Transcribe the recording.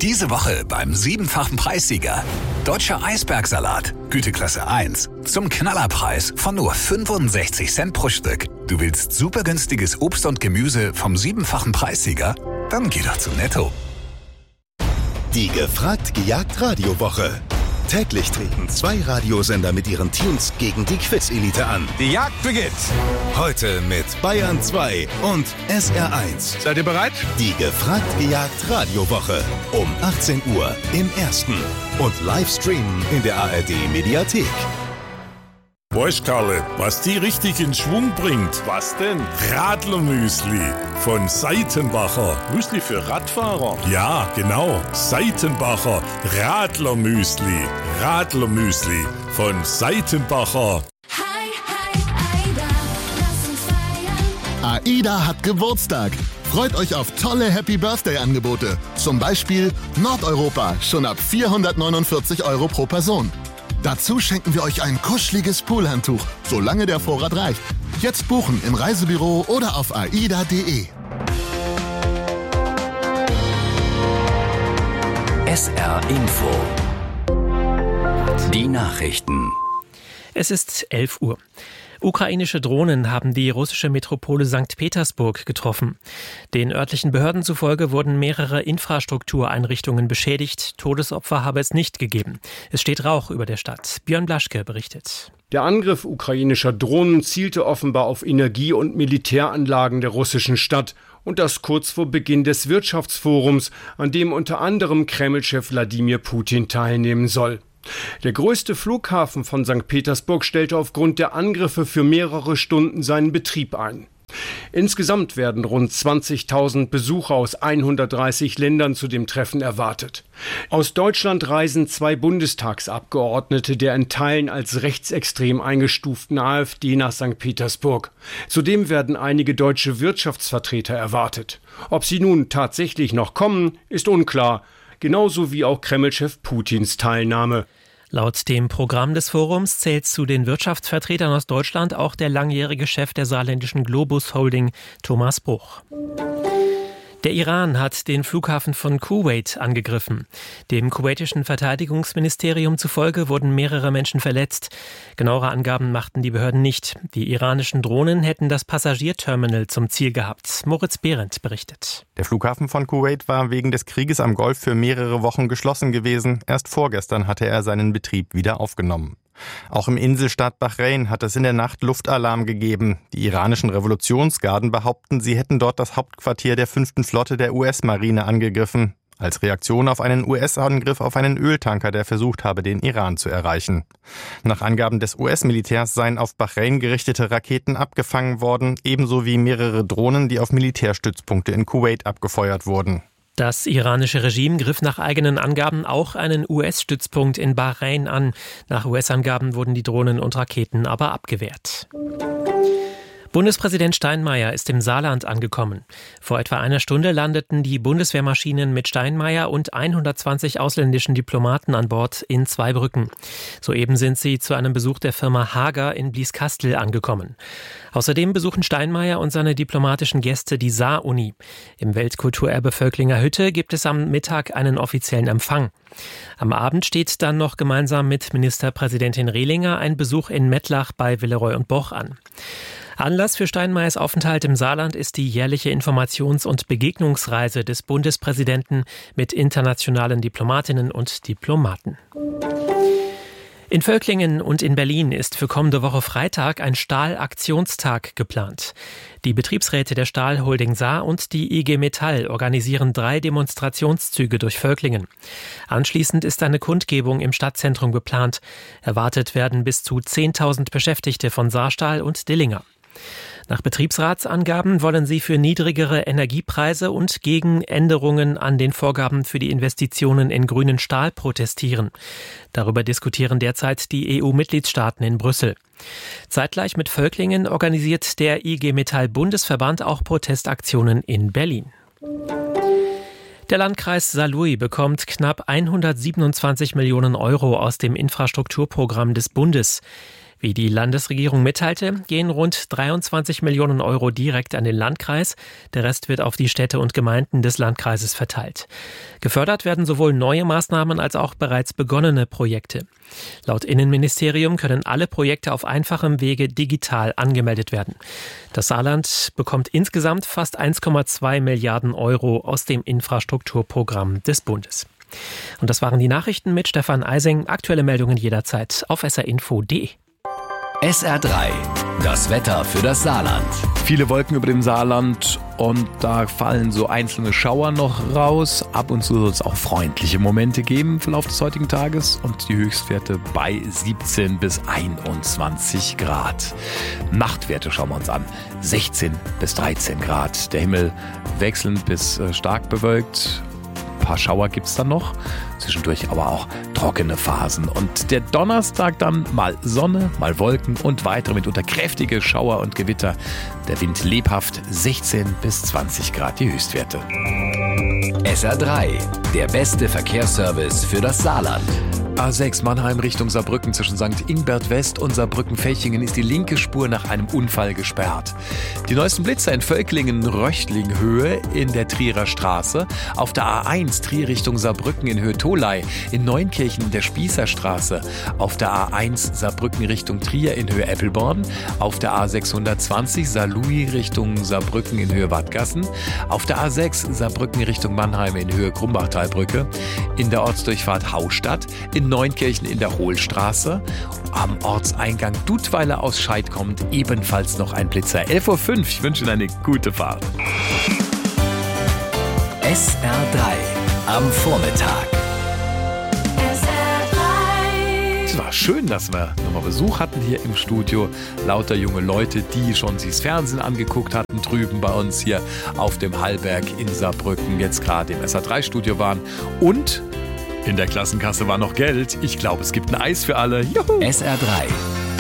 Diese Woche beim 7-fachen Preissieger. Deutscher Eisbergsalat, Güteklasse 1. Zum Knallerpreis von nur 65 Cent pro Stück. Du willst super günstiges Obst und Gemüse vom 7-fachen Preissieger? Dann geh doch zu Netto. Die Gefragt-Gejagt-Radiowoche. Täglich treten 2 Radiosender mit ihren Tunes gegen die Quiz-Elite an. Die Jagd beginnt. Heute mit Bayern 2 und SR1. Seid ihr bereit? Die Gefragt-Gejagt-Radiowoche. Um 18 Uhr im Ersten. Und Livestreamen in der ARD-Mediathek. Weißt Karle, was die richtig in Schwung bringt? Was denn? Radlermüsli von Seitenbacher. Müsli für Radfahrer? Ja, genau. Seitenbacher Radlermüsli. Radlermüsli von Seitenbacher. AIDA hat Geburtstag. Freut euch auf tolle Happy-Birthday-Angebote. Zum Beispiel Nordeuropa, schon ab 449 € pro Person. Dazu schenken wir euch ein kuscheliges Poolhandtuch, solange der Vorrat reicht. Jetzt buchen im Reisebüro oder auf aida.de. SR Info. Die Nachrichten. Es ist 11 Uhr. Ukrainische Drohnen haben die russische Metropole St. Petersburg getroffen. Den örtlichen Behörden zufolge wurden mehrere Infrastruktureinrichtungen beschädigt. Todesopfer habe es nicht gegeben. Es steht Rauch über der Stadt. Björn Blaschke berichtet. Der Angriff ukrainischer Drohnen zielte offenbar auf Energie- und Militäranlagen der russischen Stadt. Und das kurz vor Beginn des Wirtschaftsforums, an dem unter anderem Kreml-Chef Wladimir Putin teilnehmen soll. Der größte Flughafen von St. Petersburg stellte aufgrund der Angriffe für mehrere Stunden seinen Betrieb ein. Insgesamt werden rund 20.000 Besucher aus 130 Ländern zu dem Treffen erwartet. Aus Deutschland reisen 2 Bundestagsabgeordnete der in Teilen als rechtsextrem eingestuften AfD nach St. Petersburg. Zudem werden einige deutsche Wirtschaftsvertreter erwartet. Ob sie nun tatsächlich noch kommen, ist unklar. Genauso wie auch Kreml-Chef Putins Teilnahme. Laut dem Programm des Forums zählt zu den Wirtschaftsvertretern aus Deutschland auch der langjährige Chef der saarländischen Globus Holding, Thomas Bruch. Der Iran hat den Flughafen von Kuwait angegriffen. Dem kuwaitischen Verteidigungsministerium zufolge wurden mehrere Menschen verletzt. Genauere Angaben machten die Behörden nicht. Die iranischen Drohnen hätten das Passagierterminal zum Ziel gehabt. Moritz Behrendt berichtet. Der Flughafen von Kuwait war wegen des Krieges am Golf für mehrere Wochen geschlossen gewesen. Erst vorgestern hatte er seinen Betrieb wieder aufgenommen. Auch im Inselstaat Bahrain hat es in der Nacht Luftalarm gegeben. Die iranischen Revolutionsgarden behaupten, sie hätten dort das Hauptquartier der 5. Flotte der US-Marine angegriffen. Als Reaktion auf einen US-Angriff auf einen Öltanker, der versucht habe, den Iran zu erreichen. Nach Angaben des US-Militärs seien auf Bahrain gerichtete Raketen abgefangen worden, ebenso wie mehrere Drohnen, die auf Militärstützpunkte in Kuwait abgefeuert wurden. Das iranische Regime griff nach eigenen Angaben auch einen US-Stützpunkt in Bahrain an. Nach US-Angaben wurden die Drohnen und Raketen aber abgewehrt. Bundespräsident Steinmeier ist im Saarland angekommen. Vor etwa einer Stunde landeten die Bundeswehrmaschinen mit Steinmeier und 120 ausländischen Diplomaten an Bord in Zweibrücken. Soeben sind sie zu einem Besuch der Firma Hager in Blieskastel angekommen. Außerdem besuchen Steinmeier und seine diplomatischen Gäste die Saar-Uni. Im Weltkulturerbe Völklinger Hütte gibt es am Mittag einen offiziellen Empfang. Am Abend steht dann noch gemeinsam mit Ministerpräsidentin Rehlinger ein Besuch in Mettlach bei Villeroy und Boch an. Anlass für Steinmeiers Aufenthalt im Saarland ist die jährliche Informations- und Begegnungsreise des Bundespräsidenten mit internationalen Diplomatinnen und Diplomaten. In Völklingen und in Berlin ist für kommende Woche Freitag ein Stahlaktionstag geplant. Die Betriebsräte der Stahlholding Saar und die IG Metall organisieren 3 Demonstrationszüge durch Völklingen. Anschließend ist eine Kundgebung im Stadtzentrum geplant. Erwartet werden bis zu 10.000 Beschäftigte von Saarstahl und Dillinger. Nach Betriebsratsangaben wollen sie für niedrigere Energiepreise und gegen Änderungen an den Vorgaben für die Investitionen in grünen Stahl protestieren. Darüber diskutieren derzeit die EU-Mitgliedstaaten in Brüssel. Zeitgleich mit Völklingen organisiert der IG Metall Bundesverband auch Protestaktionen in Berlin. Der Landkreis Saarlouis bekommt knapp 127 Millionen € aus dem Infrastrukturprogramm des Bundes. Wie die Landesregierung mitteilte, gehen rund 23 Millionen Euro direkt an den Landkreis. Der Rest wird auf die Städte und Gemeinden des Landkreises verteilt. Gefördert werden sowohl neue Maßnahmen als auch bereits begonnene Projekte. Laut Innenministerium können alle Projekte auf einfachem Wege digital angemeldet werden. Das Saarland bekommt insgesamt fast 1,2 Milliarden Euro aus dem Infrastrukturprogramm des Bundes. Und das waren die Nachrichten mit Stefan Eising. Aktuelle Meldungen jederzeit auf srinfo.de. SR3, das Wetter für das Saarland. Viele Wolken über dem Saarland und da fallen so einzelne Schauer noch raus. Ab und zu soll es auch freundliche Momente geben im Verlauf des heutigen Tages und die Höchstwerte bei 17 bis 21 Grad. Nachtwerte schauen wir uns an. 16 bis 13 Grad. Der Himmel wechselnd bis stark bewölkt. Ein paar Schauer gibt es dann noch, zwischendurch aber auch trockene Phasen. Und der Donnerstag dann mal Sonne, mal Wolken und weitere mitunter kräftige Schauer und Gewitter. Der Wind lebhaft, 16 bis 20 Grad die Höchstwerte. SR3, der beste Verkehrsservice für das Saarland. A6 Mannheim Richtung Saarbrücken zwischen St. Ingbert West und Saarbrücken-Fechingen ist die linke Spur nach einem Unfall gesperrt. Die neuesten Blitzer in Völklingen-Röchtling-Höhe in der Trierer Straße, auf der A1 Trier Richtung Saarbrücken in Höhe Tholey, in Neunkirchen in der Spießerstraße, auf der A1 Saarbrücken Richtung Trier in Höhe Eppelborn, auf der A620 Saarlouis Richtung Saarbrücken in Höhe Wadgassen, auf der A6 Saarbrücken Richtung Mannheim in Höhe Krumbachtalbrücke, in der Ortsdurchfahrt Haustadt, in Neunkirchen in der Hohlstraße. Am Ortseingang Dudweiler aus Scheid kommt ebenfalls noch ein Blitzer. 11.05 Uhr, ich wünsche Ihnen eine gute Fahrt. SR3 am Vormittag. Es war schön, dass wir nochmal Besuch hatten hier im Studio. Lauter junge Leute, die schon sich das Fernsehen angeguckt hatten, drüben bei uns hier auf dem Hallberg in Saarbrücken, jetzt gerade im SR3-Studio waren. Und in der Klassenkasse war noch Geld. Ich glaube, es gibt ein Eis für alle. Juhu. SR3,